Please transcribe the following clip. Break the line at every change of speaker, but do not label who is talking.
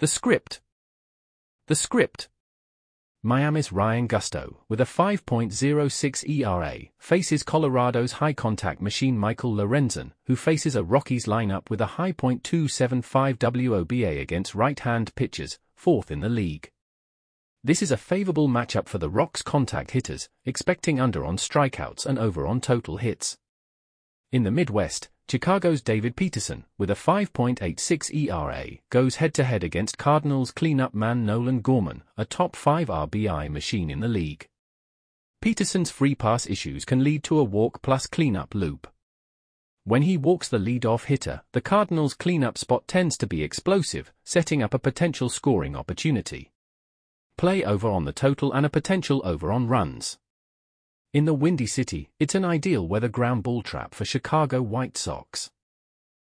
The script. The script. Miami's Ryan Gusto, with a 5.06 ERA, faces Colorado's high-contact machine Michael Lorenzen, who faces a Rockies lineup with a high .275 WOBA against right-hand pitchers, fourth in the league. This is a favorable matchup for the Rocks' contact hitters, expecting under on strikeouts and over on total hits. In the Midwest, Chicago's David Peterson, with a 5.86 ERA, goes head-to-head against Cardinals cleanup man Nolan Gorman, a top 5 RBI machine in the league. Peterson's free pass issues can lead to a walk plus cleanup loop. When he walks the leadoff hitter, the Cardinals' cleanup spot tends to be explosive, setting up a potential scoring opportunity. Play over on the total and a potential over on runs. In the Windy City, it's an ideal weather ground ball trap for Chicago White Sox.